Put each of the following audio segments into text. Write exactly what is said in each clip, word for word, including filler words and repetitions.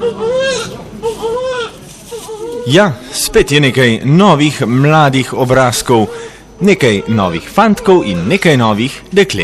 Ja, spet je nekaj novih mladih obrazkov, nekaj novih fantkov in nekaj novih deklet.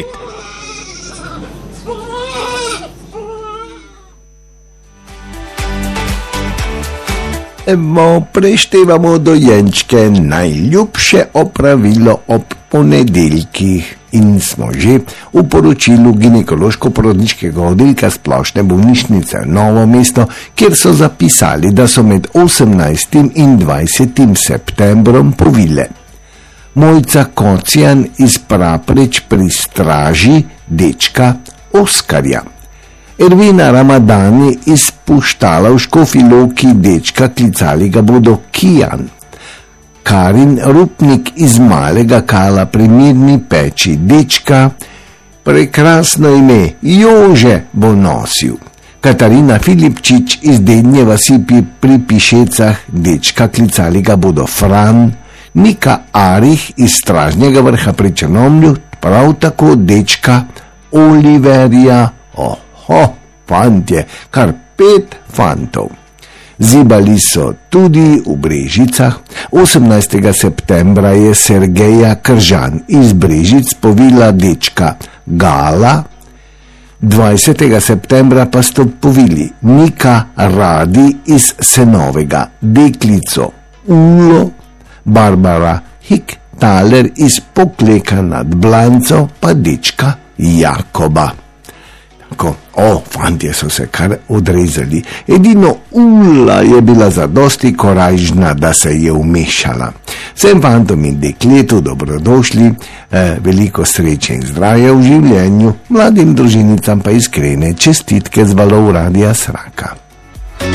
Evo, preštevamo dojenčke, najljubše opravilo ob ponedeljkih. In smo že v poročilu ginekološko-porodniškega oddelka Splošne bolnišnice Novo mesto, kjer so zapisali, da so med osemnajstim in dvajsetim septembrom povile. Mojca Kocijan iz Prapreč pri Straži dečka Oskarja. Ervina Ramadani iz Puštala v Škofji Loki dečka, klicali ga bodo Kijan. Karin Rupnik iz Malega Kala pri Mirni Peči dečka, prekrasno ime, Jože bo nosil. Katarina Filipčič iz Dednje vasi pri Pišecah dečka, klicali ga bodo Fran. Nika Arih iz Stražnjega vrha pri Črnomlju, prav tako dečka Oliverja. Oho, fantje, kar pet fantov. Zibali so tudi v Brežicah. osemnajstega septembra je Sergeja Kržan iz Brežic povila dečka Gala, dvajsetega septembra pa sto povili Nika Radi iz Senovega deklico Ulo, Barbara Hik-Taler iz Pokleka nad Blanco pa dečka Jakoba. Ko, o, fantje so se kar odrezali. Edino Ula je bila zadosti korajžna, da se je umešala. Vsem fantom in dekletu dobrodošli, eh, veliko sreče in zdravja v življenju, mladim družinicam pa iskrene čestitke z valov Radia Sraka.